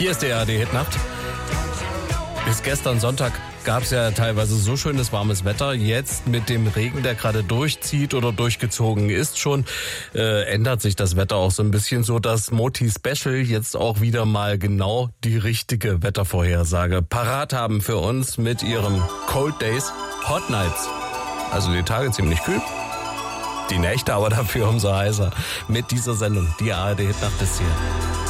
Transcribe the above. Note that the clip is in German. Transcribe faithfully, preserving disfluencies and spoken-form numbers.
Hier ist die A R D-Hitnacht. Bis gestern Sonntag gab es ja teilweise so schönes warmes Wetter. Jetzt mit dem Regen, der gerade durchzieht oder durchgezogen ist schon, äh, ändert sich das Wetter auch so ein bisschen, so dass Moti Special jetzt auch wieder mal genau die richtige Wettervorhersage parat haben für uns mit ihrem Cold Days, Hot Nights. Also die Tage ziemlich kühl, die Nächte aber dafür umso heißer. Mit dieser Sendung, die A R D-Hitnacht ist hier.